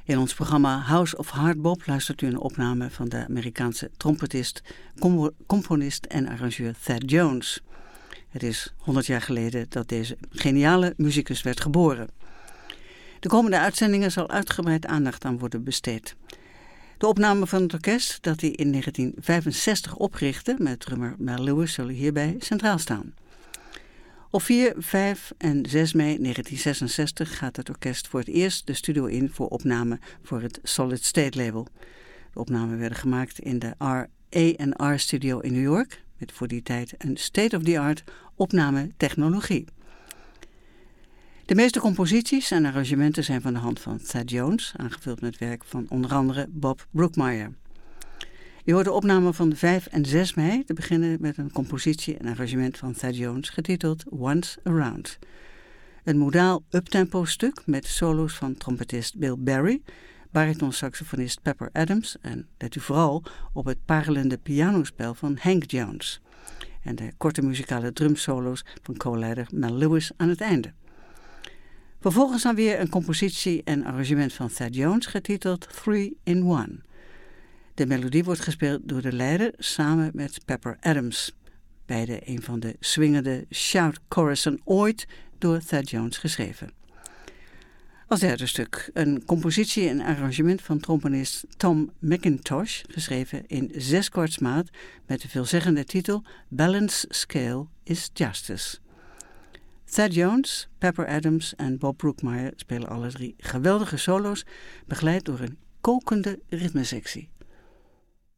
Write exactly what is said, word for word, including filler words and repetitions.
In ons programma House of Hardbop luistert u een opname van de Amerikaanse trompetist, com- componist en arrangeur Thad Jones. Het is honderd jaar geleden dat deze geniale muzikus werd geboren. De komende uitzendingen zal uitgebreid aandacht aan worden besteed. De opname van het orkest dat hij in negentien vijfenzestig oprichtte met drummer Mel Lewis zullen hierbij centraal staan. Op vier, vijf en zes mei negentien zesenzestig gaat het orkest voor het eerst de studio in voor opname voor het Solid State label. De opnamen werden gemaakt in de R A en R studio in New York, met voor die tijd een state-of-the-art opnametechnologie. De meeste composities en arrangementen zijn van de hand van Thad Jones, aangevuld met werk van onder andere Bob Brookmeyer. Je hoort de opname van vijf en zes mei te beginnen met een compositie en arrangement van Thad Jones getiteld Once Around. Een modaal uptempo stuk met solo's van trompetist Bill Berry, baritonsaxofonist Pepper Adams en let u vooral op het parelende pianospel van Hank Jones. En de korte muzikale drumsolo's van co-leider Mel Lewis aan het einde. Vervolgens dan weer een compositie en arrangement van Thad Jones getiteld Three in One. De melodie wordt gespeeld door de leider samen met Pepper Adams. Beide een van de swingende shout chorussen ooit door Thad Jones geschreven. Als derde stuk een compositie en arrangement van trombonist Tom McIntosh, geschreven in zes kwartsmaat met de veelzeggende titel Balance Scale is Justice. Thad Jones, Pepper Adams en Bob Brookmeyer spelen alle drie geweldige solo's, begeleid door een kokende ritmesectie.